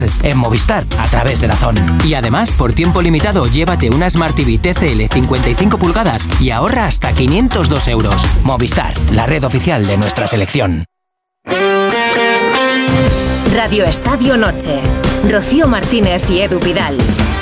en Movistar, a través de Dazón. Y además, por tiempo limitado, llévate una Smart TV TCL 55 pulgadas y ahorra hasta 502 euros. Movistar, la red oficial de nuestra selección. Radio Estadio Noche. Rocío Martínez y Edu Pidal.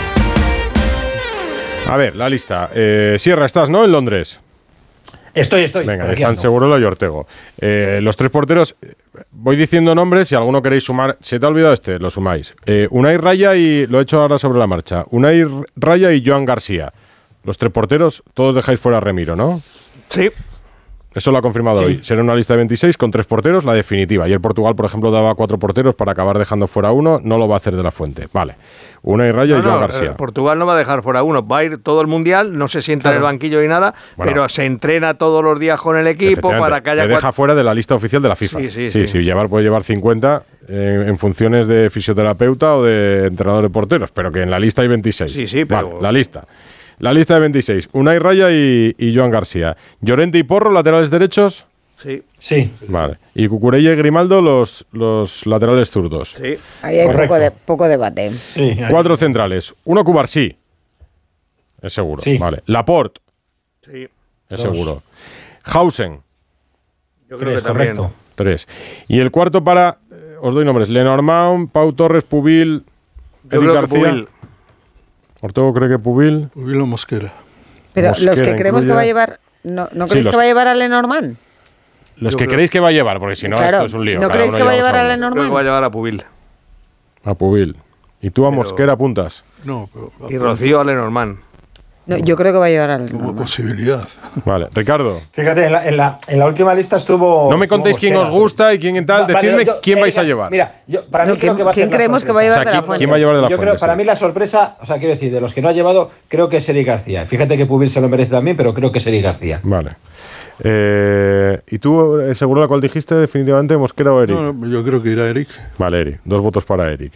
A ver, la lista. Sierra, estás, ¿no? En Londres. Estoy. Venga, están Segurola y Ortego. Los tres porteros, voy diciendo nombres, si alguno queréis sumar. ¿Se te ha olvidado este? Lo sumáis. Unai Raya y... Lo he hecho ahora sobre la marcha. Unai Raya y Joan García. Los tres porteros, todos dejáis fuera a Remiro, ¿no? Sí. Eso lo ha confirmado hoy. Será una lista de 26 con 3 porteros, la definitiva. Y el Portugal, por ejemplo, daba 4 porteros para acabar dejando fuera uno. No lo va a hacer de la Fuente. Vale. Unai Raya y Joan García. Portugal no va a dejar fuera uno. Va a ir todo el Mundial, no se sienta en el banquillo ni nada, bueno, pero se entrena todos los días con el equipo para que haya... Le deja fuera de la lista oficial de la FIFA. Sí. Puede llevar 50 en funciones de fisioterapeuta o de entrenador de porteros, pero que en la lista hay 26. Sí, pero... Vale, la lista de 26. Unai Raya y Joan García. Llorente y Porro, laterales derechos. Sí. Vale. Y Cucurella y Grimaldo, los laterales zurdos. Sí. Ahí hay poco debate. Sí, 4 centrales. 1 Cubarsí. Es seguro. Sí. Vale. Laporte. Sí. Es seguro. Hausen. Yo creo que también. Correcto. 3. Y el cuarto para... os doy nombres. Lenormand, Pau Torres, Pubil, Eric García. Pubil. Ortego cree que Pubil. Pubil o Mosquera. Pero Mosquera los que creemos que va a llevar... ¿No creéis que va a llevar a Lenormand? Los que creéis que va a llevar, porque si no, claro, esto es un lío. ¿No creéis que va a llevar a Creo Lenormand? que va a llevar a Pubil. A Pubil. ¿Y tú a Mosquera apuntas? No, pero... Y Rocío a Lenormand. No, yo creo que va a llevar a Como Lenormand. posibilidad. Vale. Ricardo. Fíjate, en la última lista estuvo... No me contéis quién os gusta y quién y tal. Decidme quién vais a llevar. Mira, para mí creo que va a ser ¿quién creemos que va a llevar de la Fuente? ¿Quién va a llevar de la Yo Fuente? creo, para mí la sorpresa, o sea, quiero decir, de los que no ha llevado, creo que es Eric García. Fíjate que Pubil se lo merece también, pero creo que es Eric García. Vale. ¿Y tú, seguro la cual dijiste definitivamente, Mosquera o Eric? No, yo creo que irá Eric. Vale, Eric. 2 votos para Eric.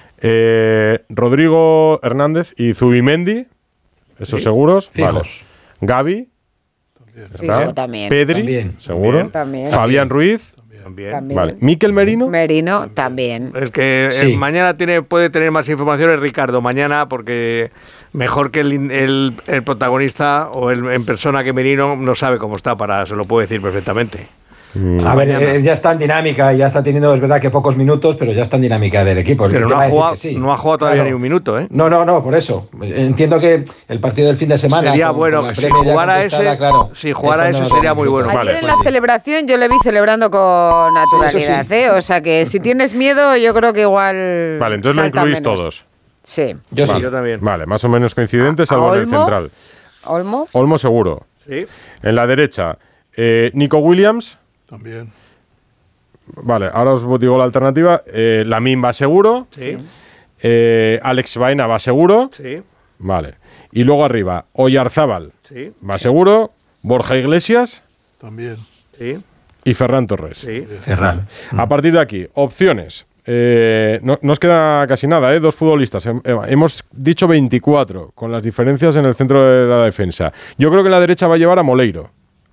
Rodrigo Hernández y Zubimendi. ¿Esos seguros? Fijos. Vale. Gavi. Fijo también. Pedri. También. Seguro. También. Fabián Ruiz. También. Vale. Mikel Merino. Merino también. El que mañana puede tener más información es Ricardo. Mañana, porque mejor que el protagonista o en persona que Merino no sabe cómo está, se lo puede decir perfectamente. A ver, ya está en dinámica, ya está teniendo, es verdad que pocos minutos, pero ya está en dinámica del equipo. Pero no ha jugado todavía ni un minuto, ¿eh? No, por eso. Entiendo que el partido del fin de semana... Sería bueno, si jugara ese sería muy bueno. Ayer en la celebración yo le vi celebrando con naturalidad, ¿eh? O sea que si tienes miedo, yo creo que igual... Vale, entonces lo incluís todos. Sí. Yo también. Vale, más o menos coincidentes, salvo en el central. ¿Olmo? Olmo seguro. Sí. En la derecha, Nico Williams. También. Vale, ahora os digo la alternativa. Lamine va seguro. Sí. Alex Baena va seguro. Sí. Vale. Y luego arriba, Oyarzábal Sí. va seguro. Borja Iglesias. También. Sí. Y Ferran Torres. Sí. Ferran. A partir de aquí, opciones. No os queda casi nada, 2 futbolistas. Hemos dicho 24, con las diferencias en el centro de la defensa. Yo creo que en la derecha va a llevar a Moleiro.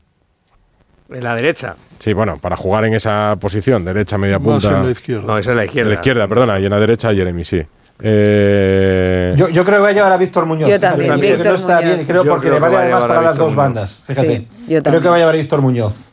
En la derecha. Sí, bueno, para jugar en esa posición, derecha, media Más punta. en la izquierda. No, esa es la izquierda. En la izquierda, perdona, y en la derecha Jeremy, sí. Yo creo que va a llevar a Víctor Muñoz. Yo también, Fíjate, Víctor no está Muñoz. bien, creo, Yo porque creo le vale que va a además llevar a para las Víctor dos Muñoz. bandas. Fíjate. Sí, yo creo también. que va a llevar a Víctor Muñoz.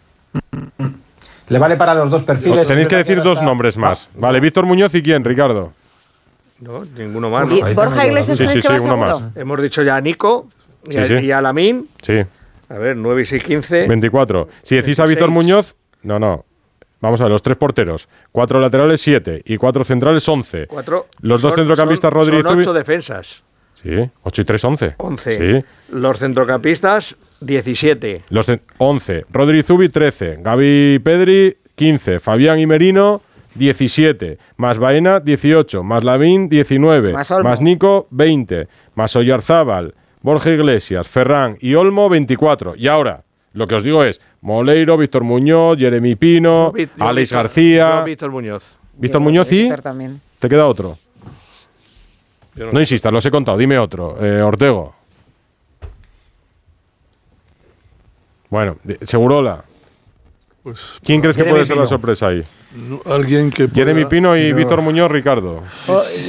Le vale para los dos perfiles. Os tenéis que decir no 2 está- nombres más. Vale, Víctor Muñoz y quién, Ricardo. No, ninguno más. ¿Y ¿no? Borja Iglesias Sí, creéis sí, que va sí, uno seguro? más. Hemos dicho ya a Nico y a Lamine. Sí, A ver, 9 y 6, 15. 24. Si decís a 26. Víctor Muñoz, no. Vamos a ver, los 3 porteros. 4 laterales, 7. Y 4 centrales, 11. 4. Los 2 centrocampistas, Rodri y Son Zubi. 8 defensas. Sí, 8 y 3, 11. 11. Sí. Los centrocampistas, 17. 11. Rodri y Zubi, 13. Gavi y Pedri, 15. Fabián y Merino, 17. Más Baena, 18. Más Lamine, 19. Más Olmo. Más Nico, 20. Más Oyarzábal, Borja Iglesias, Ferran y Olmo, 24. Y ahora, lo que os digo es Moleiro, Víctor Muñoz, Jeremy Pino, Alex García. Víctor Muñoz. Víctor Muñoz y... Víctor también. ¿Te queda otro? Yo No insistas, los he contado. Dime otro. Ortego. Bueno, Segurola. Pues, ¿Quién crees que Jeremy puede ser la Pino. sorpresa ahí? alguien que pueda... Jeremy Pino y Víctor Muñoz, Ricardo.